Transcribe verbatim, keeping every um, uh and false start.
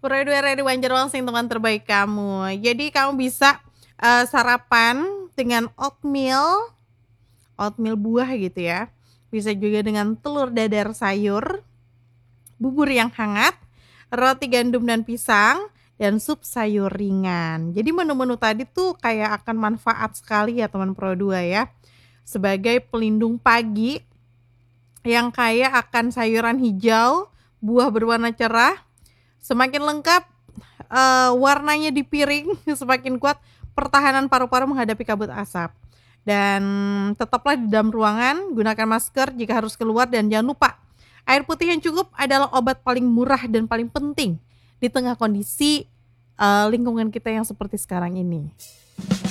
Pura-dua di Banjarmasin teman terbaik kamu. Jadi kamu bisa, eee, sarapan dengan oatmeal, oatmeal buah gitu ya, bisa juga dengan telur dadar sayur, bubur yang hangat, roti gandum dan pisang, dan sup sayur ringan. Jadi menu-menu tadi tuh kayak akan manfaat sekali ya teman Pro dua ya, sebagai pelindung pagi yang kaya akan sayuran hijau, buah berwarna cerah, semakin lengkap, eee, warnanya di piring semakin kuat pertahanan paru-paru menghadapi kabut asap. Dan tetaplah di dalam ruangan, gunakan masker jika harus keluar dan jangan lupa, air putih yang cukup adalah obat paling murah dan paling penting di tengah kondisi, eee, lingkungan kita yang seperti sekarang ini.